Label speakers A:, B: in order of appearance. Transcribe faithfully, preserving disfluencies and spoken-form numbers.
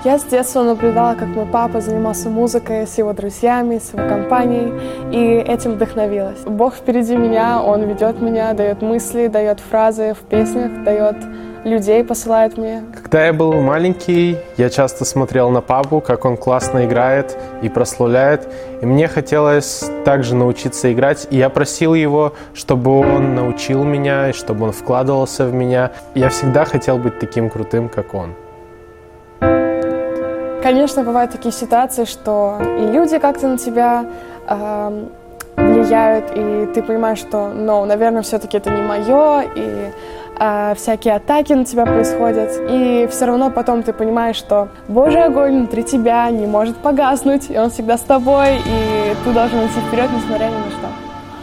A: Я с детства наблюдала, как мой папа занимался музыкой с его друзьями, с его компанией, и этим вдохновилась. Бог впереди меня, Он ведет меня, дает мысли, дает фразы в песнях, дает людей, посылает мне.
B: Когда я был маленький, я часто смотрел на папу, как он классно играет и прославляет, и мне хотелось также научиться играть, и я просил его, чтобы он научил меня, и чтобы он вкладывался в меня. Я всегда хотел быть таким крутым, как он.
A: Конечно, бывают такие ситуации, что и люди как-то на тебя э, влияют, и ты понимаешь, что, ну, наверное, все-таки это не мое, и э, всякие атаки на тебя происходят, и все равно потом ты понимаешь, что Божий огонь внутри тебя не может погаснуть, и Он всегда с тобой, и ты должен идти вперед, несмотря ни на что.